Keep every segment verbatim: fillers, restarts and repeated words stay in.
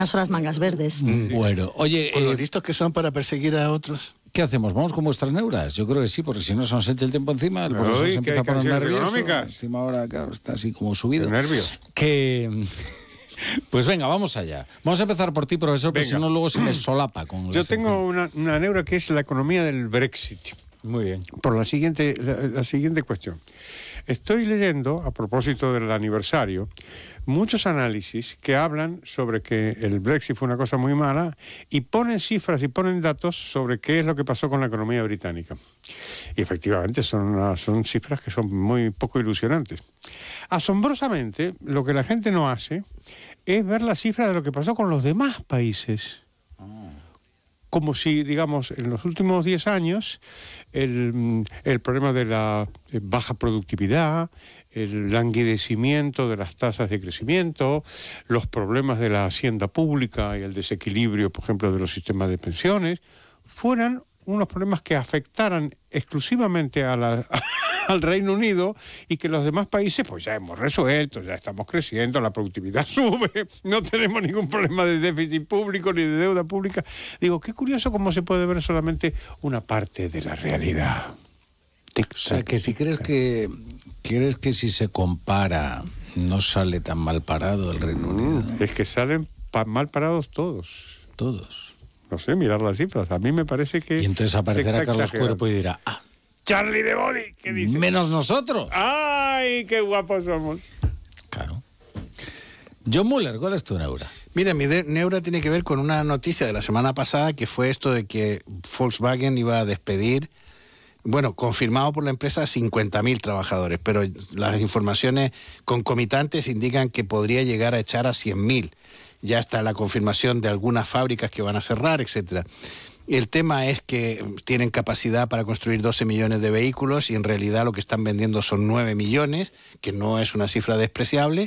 Son las mangas verdes. Bueno, oye... Con lo eh, listos que son para perseguir a otros. ¿Qué hacemos? ¿Vamos con vuestras neuras? Yo creo que sí, porque si no se nos echa el tiempo encima, el profesor Uy, se que empieza hay a poner canciones nervioso. económicas. Encima ahora, claro, está así como subido. Qué nervios. Que... Pues venga, vamos allá. Vamos a empezar por ti, profesor, porque Venga. si no luego se me solapa con Yo la sección. tengo una, una neura que es la economía del Brexit. Muy bien. Por la siguiente, la, la siguiente cuestión. Estoy leyendo, a propósito del aniversario, muchos análisis que hablan sobre que el Brexit fue una cosa muy mala y ponen cifras y ponen datos sobre qué es lo que pasó con la economía británica. Y efectivamente son, una- son cifras que son muy poco ilusionantes. Asombrosamente, lo que la gente no hace es ver las cifras de lo que pasó con los demás países. Como si, digamos, en los últimos diez años el, el problema de la baja productividad, el languidecimiento de las tasas de crecimiento, los problemas de la hacienda pública y el desequilibrio, por ejemplo, de los sistemas de pensiones, fueran unos problemas que afectaran exclusivamente a la, al Reino Unido y que los demás países pues ya hemos resuelto, ya estamos creciendo, la productividad sube, no tenemos ningún problema de déficit público ni de deuda pública. Digo, qué curioso cómo se puede ver solamente una parte de la realidad. O sea, que si crees que crees que si se compara no sale tan mal parado el Reino Unido. Es que salen pa- mal parados todos. Todos. No sé, mirar las cifras. A mí me parece que... Y entonces se aparecerá está Carlos exagerando. Cuerpo y dirá, ah, Charlie de Body, ¿qué dice? menos nosotros. ¡Ay, qué guapos somos! Claro. John Muller, ¿cuál es tu neura? Mira, mi de- neura tiene que ver con una noticia de la semana pasada, que fue esto de que Volkswagen iba a despedir, bueno, confirmado por la empresa, cincuenta mil trabajadores, pero las informaciones concomitantes indican que podría llegar a echar a cien mil. Ya está la confirmación de algunas fábricas que van a cerrar, etcétera. El tema es que tienen capacidad para construir doce millones de vehículos y en realidad lo que están vendiendo son nueve millones, que no es una cifra despreciable.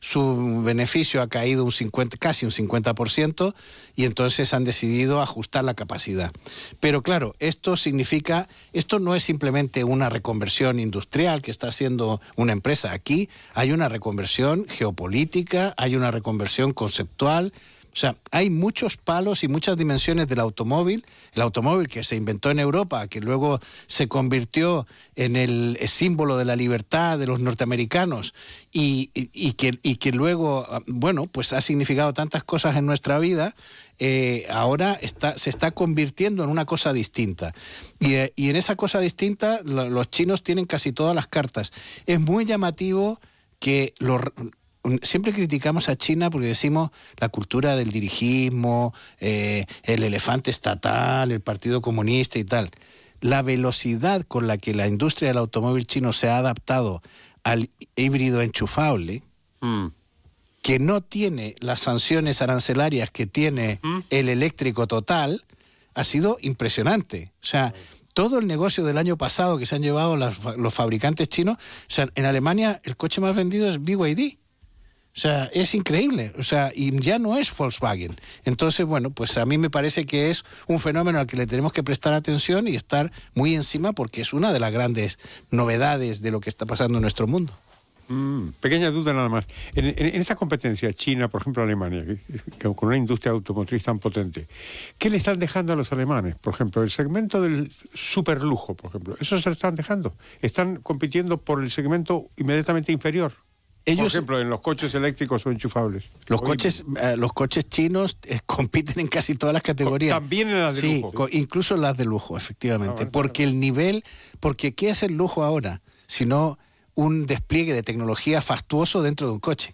Su beneficio ha caído un cincuenta, casi un cincuenta por ciento y entonces han decidido ajustar la capacidad. Pero claro, esto significa, esto no es simplemente una reconversión industrial que está haciendo una empresa. Aquí hay una reconversión geopolítica, hay una reconversión conceptual. O sea, hay muchos palos y muchas dimensiones del automóvil. El automóvil que se inventó en Europa, que luego se convirtió en el símbolo de la libertad de los norteamericanos y, y, y, que, y que luego, bueno, pues ha significado tantas cosas en nuestra vida, eh, ahora está, se está convirtiendo en una cosa distinta. Y, eh, y en esa cosa distinta lo, los chinos tienen casi todas las cartas. Es muy llamativo que los... Siempre criticamos a China porque decimos la cultura del dirigismo, eh, el elefante estatal, el Partido Comunista y tal. La velocidad con la que la industria del automóvil chino se ha adaptado al híbrido enchufable, mm. que no tiene las sanciones arancelarias que tiene mm. el eléctrico total, ha sido impresionante. O sea, todo el negocio del año pasado que se han llevado las, los fabricantes chinos, o sea, en Alemania el coche más vendido es B Y D. O sea, es increíble, o sea, y ya no es Volkswagen. Entonces, bueno, pues a mí me parece que es un fenómeno al que le tenemos que prestar atención y estar muy encima porque es una de las grandes novedades de lo que está pasando en nuestro mundo. Mm, pequeña duda nada más. En, en, en esa competencia, China, por ejemplo, Alemania, que, que con una industria automotriz tan potente, ¿qué le están dejando a los alemanes? Por ejemplo, el segmento del superlujo, por ejemplo, ¿eso se lo están dejando? Están compitiendo por el segmento inmediatamente inferior. Ellos, por ejemplo, en los coches eléctricos o enchufables. Los coches, eh, los coches chinos eh, compiten en casi todas las categorías. También en las de sí, lujo. Sí, incluso en las de lujo, efectivamente. Ah, bueno, porque el nivel, porque ¿qué es el lujo ahora? Sino un despliegue de tecnología fastuoso dentro de un coche.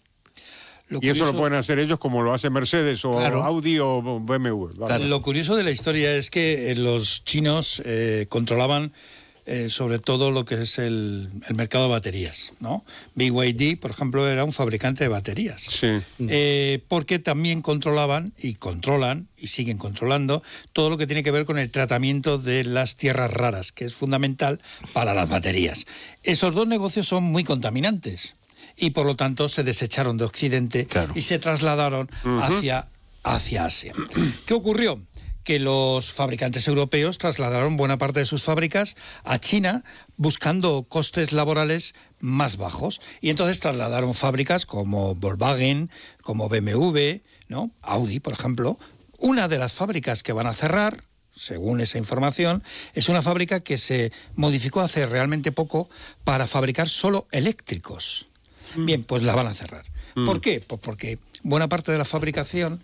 Lo y curioso, eso lo pueden hacer ellos como lo hace Mercedes o claro. Audi o B M W. Vale. Lo curioso de la historia es que los chinos eh, controlaban Eh, sobre todo lo que es el, el mercado de baterías, ¿no? B Y D, por ejemplo, era un fabricante de baterías. Sí. Eh, porque también controlaban y controlan y siguen controlando todo lo que tiene que ver con el tratamiento de las tierras raras, que es fundamental para las baterías. Esos dos negocios son muy contaminantes y por lo tanto se desecharon de Occidente claro. y se trasladaron uh-huh. hacia, hacia Asia. ¿Qué ocurrió? Que los fabricantes europeos trasladaron buena parte de sus fábricas a China buscando costes laborales más bajos. Y entonces trasladaron fábricas como Volkswagen, como B M W, ¿no? Audi, por ejemplo, una de las fábricas que van a cerrar, según esa información, es una fábrica que se modificó hace realmente poco para fabricar solo eléctricos. Mm. Bien, pues la van a cerrar. Mm. ¿Por qué? Pues porque buena parte de la fabricación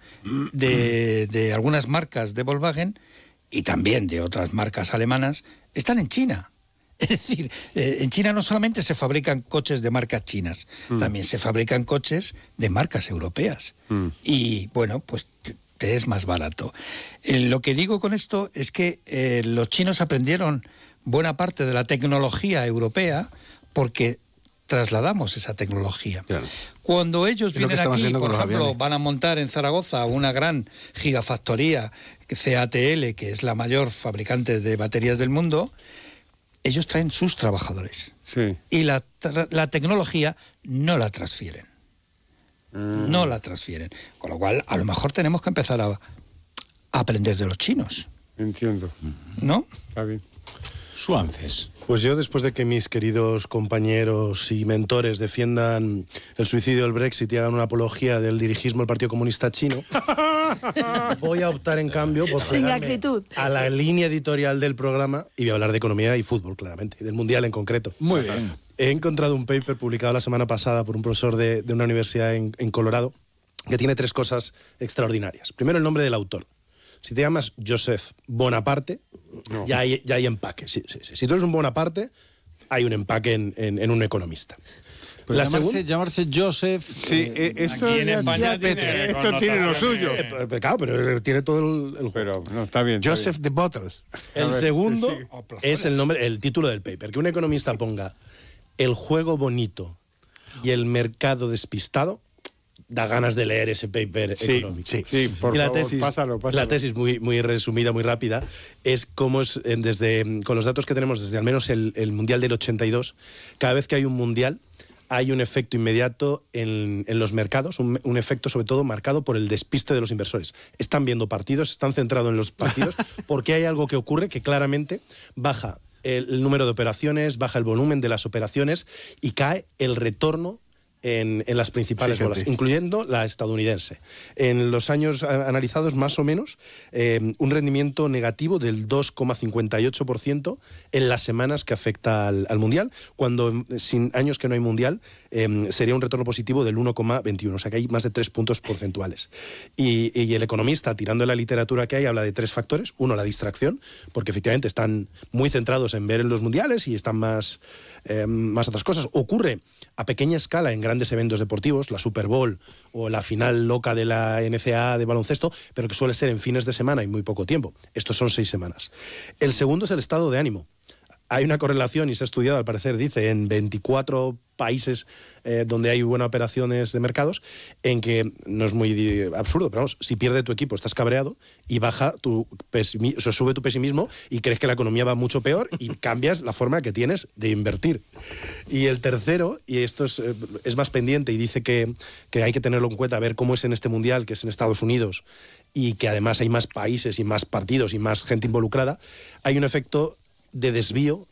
de, de algunas marcas de Volkswagen y también de otras marcas alemanas están en China. Es decir, eh, en China no solamente se fabrican coches de marcas chinas, mm. también se fabrican coches de marcas europeas. Mm. Y bueno, pues te, te es más barato. Eh, lo que digo con esto es que eh, los chinos aprendieron buena parte de la tecnología europea porque trasladamos esa tecnología. Claro. Cuando ellos vienen aquí, por ejemplo, van a montar en Zaragoza una gran gigafactoría, C A T L, que es la mayor fabricante de baterías del mundo, ellos traen sus trabajadores. Sí. Y la, la tecnología no la transfieren. Mm. No la transfieren. Con lo cual, a lo mejor tenemos que empezar a, a aprender de los chinos. Entiendo. ¿No? Está bien. Suances. Pues yo, después de que mis queridos compañeros y mentores defiendan el suicidio del Brexit y hagan una apología del dirigismo del Partido Comunista Chino, voy a optar, en cambio, por pegarme a la línea editorial del programa y voy a hablar de economía y fútbol, claramente, y del Mundial en concreto. Muy bien. He encontrado un paper publicado la semana pasada por un profesor de, de una universidad en, en Colorado que tiene tres cosas extraordinarias. Primero, el nombre del autor. Si te llamas Joseph Bonaparte, no. ya, hay, ya hay empaque. Sí, sí, sí. Si tú eres un Bonaparte, hay un empaque en, en, en un economista. Pues la llamarse, segunda... llamarse Joseph... Sí, eh, esto, en ya, España ya, tiene, esto tiene lo suyo. Eh, eh, claro, pero tiene todo el, el pero no, está bien. Está Joseph bien. the Bottles. El ver, segundo sí. oh, es el nombre, el título del paper. Que un economista ponga el juego bonito y el mercado despistado, da ganas de leer ese paper sí, económico. Sí, sí, por y la favor, tesis, pásalo, pásalo. La tesis muy, muy resumida, muy rápida, es cómo es, desde, con los datos que tenemos desde al menos el, el Mundial del ochenta y dos, cada vez que hay un Mundial hay un efecto inmediato en, en los mercados, un, un efecto sobre todo marcado por el despiste de los inversores. Están viendo partidos, están centrados en los partidos, porque hay algo que ocurre que claramente baja el, el número de operaciones, baja el volumen de las operaciones y cae el retorno En, en las principales Fíjate. bolas, incluyendo la estadounidense. En los años analizados, más o menos, eh, un rendimiento negativo del dos coma cincuenta y ocho por ciento en las semanas que afecta al, al Mundial, cuando sin años que no hay Mundial eh, sería un retorno positivo del uno coma veintiuno, o sea que hay más de tres puntos porcentuales. Y, y el economista, tirando de la literatura que hay, habla de tres factores. Uno, la distracción, porque efectivamente están muy centrados en ver en los Mundiales y están más... Eh, más otras cosas. Ocurre a pequeña escala en grandes eventos deportivos, la Super Bowl o la final loca de la N C A A de baloncesto, pero que suele ser en fines de semana y muy poco tiempo. Estos son seis semanas. El segundo es el estado de ánimo. Hay una correlación, y se ha estudiado, al parecer, dice, en veinticuatro países eh, donde hay buenas operaciones de mercados, en que, no es muy absurdo, pero vamos, si pierde tu equipo estás cabreado y baja tu pesimi- o sea, sube tu pesimismo y crees que la economía va mucho peor y cambias la forma que tienes de invertir. Y el tercero, y esto es, eh, es más pendiente y dice que, que hay que tenerlo en cuenta, a ver cómo es en este Mundial, que es en Estados Unidos, y que además hay más países y más partidos y más gente involucrada, hay un efecto de desvío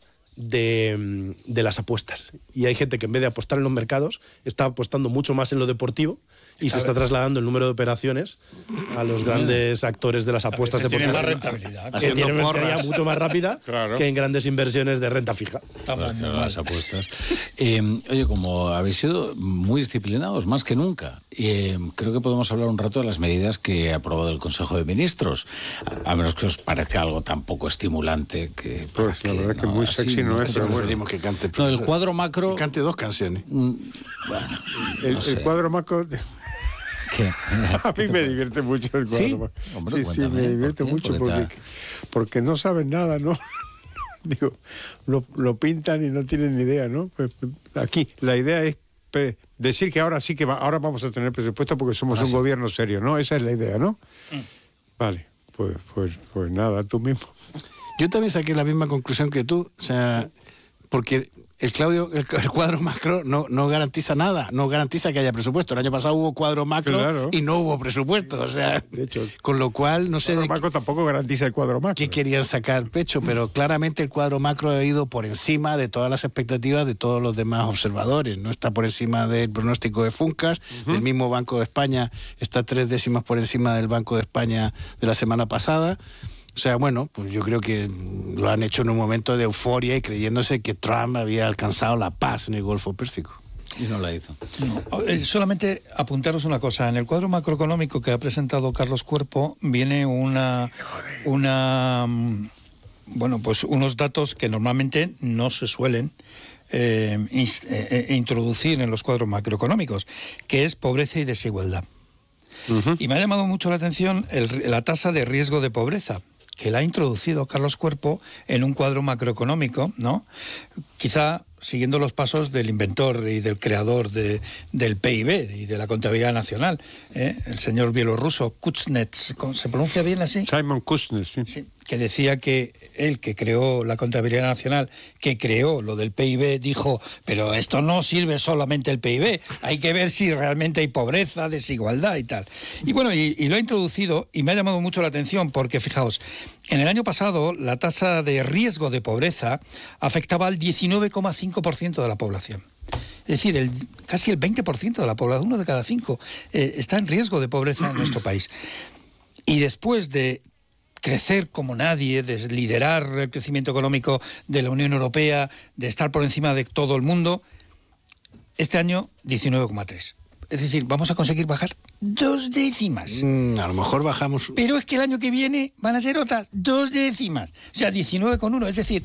de, de las apuestas. Y hay gente que en vez de apostar en los mercados está apostando mucho más en lo deportivo y se está trasladando el número de operaciones a los grandes actores de las apuestas deportivas. Tiene más rentabilidad. Que tiene una rentabilidad mucho más rápida claro. que en grandes inversiones de renta fija. Claro, las apuestas. Eh, oye, como habéis sido muy disciplinados, más que nunca, eh, creo que podemos hablar un rato de las medidas que ha aprobado el Consejo de Ministros, a, a menos que os parezca algo tan poco estimulante que... Pues la que, verdad no, que muy así, sexy no, no es, pero bueno. Que cante, no, el cuadro macro... Que cante dos canciones. Mm, bueno, el, no sé. el cuadro macro... ¿Qué? A mí me divierte mucho el cuadro. ¿Sí? macro. Hombre, sí, sí, me divierte ¿por mucho porque, porque, porque no saben nada, ¿no? Digo, lo, lo pintan y no tienen ni idea, ¿no? Pues aquí la idea es pre- decir que ahora sí que va, ahora vamos a tener presupuesto porque somos ah, un sí. gobierno serio, ¿no? Esa es la idea, ¿no? Mm. Vale, pues, pues, pues nada, tú mismo. Yo también saqué la misma conclusión que tú, o sea, porque el, Claudio, el, el cuadro macro no, no garantiza nada, no garantiza que haya presupuesto. El año pasado hubo cuadro macro Claro. y no hubo presupuesto, o sea, De hecho, con lo cual no sé el de cuadro macro tampoco garantiza el cuadro macro. qué querían sacar pecho, pero claramente el cuadro macro ha ido por encima de todas las expectativas de todos los demás observadores, no está por encima del pronóstico de Funcas, uh-huh. El mismo Banco de España está tres décimas por encima del Banco de España de la semana pasada. O sea, bueno, pues yo creo que lo han hecho en un momento de euforia y creyéndose que Trump había alcanzado la paz en el Golfo Pérsico. Y no la hizo. No, eh, solamente apuntaros una cosa. En el cuadro macroeconómico que ha presentado Carlos Cuerpo viene una... una bueno, pues unos datos que normalmente no se suelen eh, inst- eh, eh, introducir en los cuadros macroeconómicos, que es pobreza y desigualdad. Uh-huh. Y me ha llamado mucho la atención el, la tasa de riesgo de pobreza, que la ha introducido Carlos Cuerpo en un cuadro macroeconómico, ¿no? Quizá siguiendo los pasos del inventor y del creador de, del P I B y de la contabilidad nacional, ¿eh? El señor bielorruso Kuznets, ¿se pronuncia bien así? Simon Kuznets, sí. Sí, que decía que él, que creó la contabilidad nacional, que creó lo del P I B, dijo, pero esto no sirve solamente el P I B, hay que ver si realmente hay pobreza, desigualdad y tal. Y bueno, y, y lo ha introducido y me ha llamado mucho la atención porque, fijaos, en el año pasado la tasa de riesgo de pobreza afectaba al diecinueve coma cinco por ciento de la población. Es decir, el, casi el veinte por ciento de la población, uno de cada cinco, eh, está en riesgo de pobreza en nuestro país. Y después de crecer como nadie, de liderar el crecimiento económico de la Unión Europea, de estar por encima de todo el mundo, este año diecinueve coma tres. Es decir, vamos a conseguir bajar dos décimas. Mm, a lo mejor bajamos... Pero es que el año que viene van a ser otras dos décimas. O sea, diecinueve coma uno. Es decir,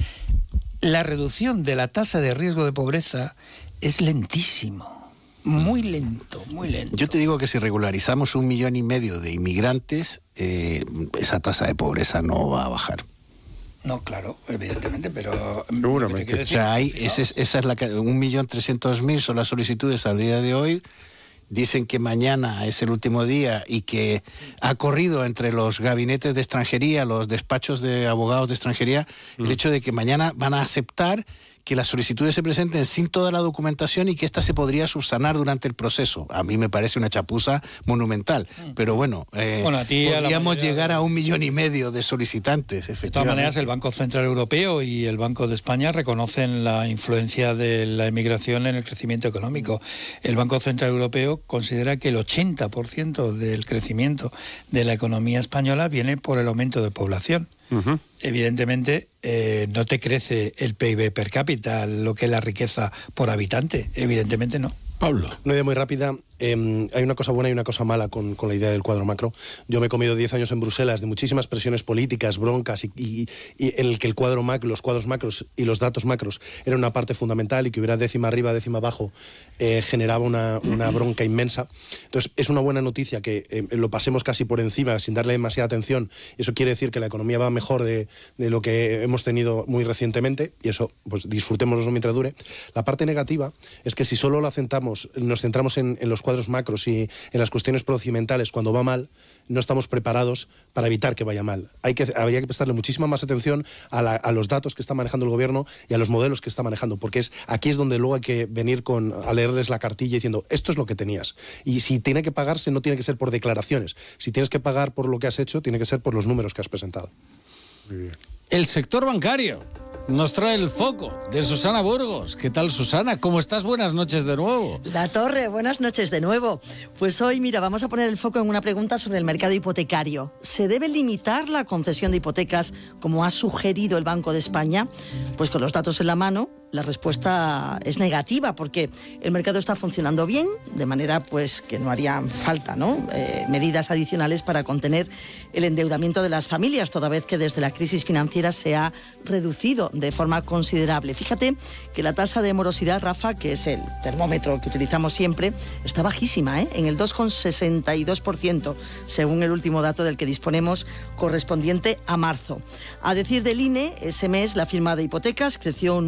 la reducción de la tasa de riesgo de pobreza es lentísimo. Muy lento, muy lento. Yo te digo que si regularizamos un millón y medio de inmigrantes, eh, esa tasa de pobreza no va a bajar. No, claro, evidentemente, pero... Seguramente. O sea, hay, ese es, esa es la... Un millón trescientos mil son las solicitudes al día de hoy. Dicen que mañana es el último día y que ha corrido entre los gabinetes de extranjería, los despachos de abogados de extranjería, mm. el hecho de que mañana van a aceptar que las solicitudes se presenten sin toda la documentación y que ésta se podría subsanar durante el proceso. A mí me parece una chapuza monumental, mm. pero bueno, eh, bueno a ti, podríamos a llegar de... a un millón y medio de solicitantes, efectivamente. De todas maneras, el Banco Central Europeo y el Banco de España reconocen la influencia de la inmigración en el crecimiento económico. El Banco Central Europeo considera que el ochenta por ciento del crecimiento de la economía española viene por el aumento de población. Uh-huh. Evidentemente, eh, no te crece el P I B per cápita, lo que es la riqueza por habitante. Evidentemente no. Pablo. Una idea muy rápida. Eh, hay una cosa buena y una cosa mala con, con la idea del cuadro macro. Yo me he comido diez años en Bruselas de muchísimas presiones políticas, broncas, y, y, y en el que el cuadro macro, los cuadros macros y los datos macros eran una parte fundamental, y que hubiera décima arriba, décima abajo, eh, generaba una, una bronca inmensa. Entonces, es una buena noticia que eh, lo pasemos casi por encima, sin darle demasiada atención. Eso quiere decir que la economía va mejor de, de lo que hemos tenido muy recientemente, y eso, pues disfrutémoslo mientras dure. La parte negativa es que si solo lo centramos, nos centramos en, en los cuadros macros y en las cuestiones procedimentales cuando va mal, no estamos preparados para evitar que vaya mal. Hay que, habría que prestarle muchísima más atención a, la, a los datos que está manejando el gobierno y a los modelos que está manejando, porque es aquí es donde luego hay que venir con, a leerles la cartilla diciendo, esto es lo que tenías. Y si tiene que pagarse, no tiene que ser por declaraciones. Si tienes que pagar por lo que has hecho, tiene que ser por los números que has presentado. Muy bien. El sector bancario nos trae el foco de Susana Burgos. ¿Qué tal, Susana? ¿Cómo estás? Buenas noches de nuevo. La Torre, buenas noches de nuevo. Pues hoy, mira, vamos a poner el foco en una pregunta sobre el mercado hipotecario. ¿Se debe limitar la concesión de hipotecas como ha sugerido el Banco de España? Pues con los datos en la mano, la respuesta es negativa, porque el mercado está funcionando bien, de manera pues que no harían falta, ¿no? Eh, medidas adicionales para contener el endeudamiento de las familias, toda vez que desde la crisis financiera se ha reducido de forma considerable. Fíjate que la tasa de morosidad, Rafa, que es el termómetro que utilizamos siempre, está bajísima, ¿eh? En el dos coma sesenta y dos por ciento, según el último dato del que disponemos, correspondiente a marzo. A decir del I N E, ese mes la firma de hipotecas creció un nueve por ciento,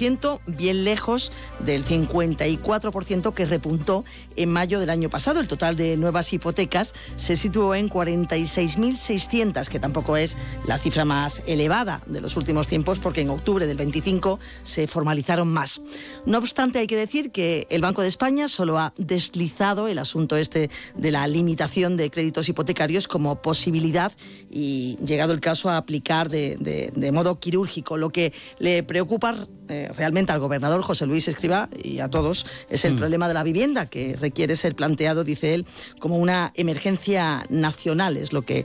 ciento, bien lejos del cincuenta y cuatro por ciento que repuntó en mayo del año pasado. El total de nuevas hipotecas se situó en cuarenta y seis mil seiscientas, que tampoco es la cifra más elevada de los últimos tiempos, porque en octubre del veinticinco se formalizaron más. No obstante, hay que decir que el Banco de España solo ha deslizado el asunto este de la limitación de créditos hipotecarios como posibilidad y, llegado el caso, a aplicar de, de, de modo quirúrgico. Lo que le preocupa eh, realmente al gobernador José Luis Escrivá y a todos es el mm. problema de la vivienda, que requiere ser planteado, dice él, como una emergencia nacional. Es lo que